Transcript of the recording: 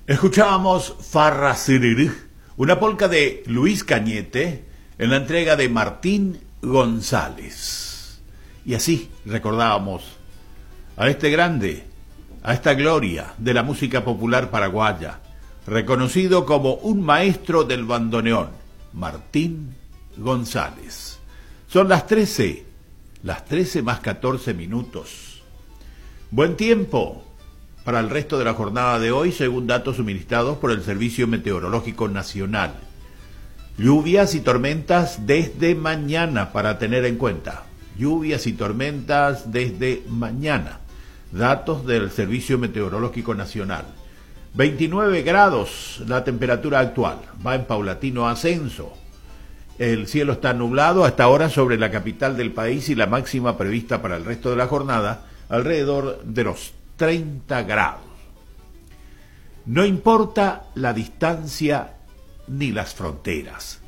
Escuchábamos Farra Sirir, una polca de Luis Cañete en la entrega de Martín González. Y así recordábamos a este grande, a esta gloria de la música popular paraguaya, reconocido como un maestro del bandoneón, Martín González. Son las 13 más 14 minutos. Buen tiempo para el resto de la jornada de hoy, según datos suministrados por el Servicio Meteorológico Nacional. Lluvias y tormentas desde mañana, para tener en cuenta. Lluvias y tormentas desde mañana. Datos del Servicio Meteorológico Nacional. 29 grados la temperatura actual. Va en paulatino ascenso. El cielo está nublado hasta ahora sobre la capital del país y la máxima prevista para el resto de la jornada alrededor de los 30 grados. No importa la distancia ni las fronteras.